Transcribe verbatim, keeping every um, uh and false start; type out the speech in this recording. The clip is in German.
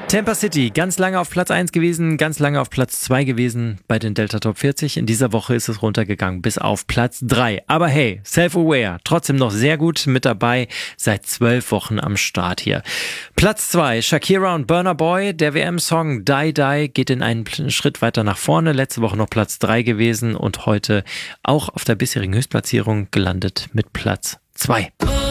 Tampa City, ganz lange auf Platz eins gewesen, ganz lange auf Platz zwei gewesen bei den Delta Top vierzig. In dieser Woche ist es runtergegangen bis auf Platz drei. Aber hey, Self-Aware, trotzdem noch sehr gut mit dabei, seit zwölf Wochen am Start hier. Platz zwei, Shakira und Burna Boy, der W M-Song Die Die geht in einen Schritt weiter nach vorne. Letzte Woche noch Platz drei gewesen und heute auch auf der bisherigen Höchstplatzierung gelandet mit Platz zwei.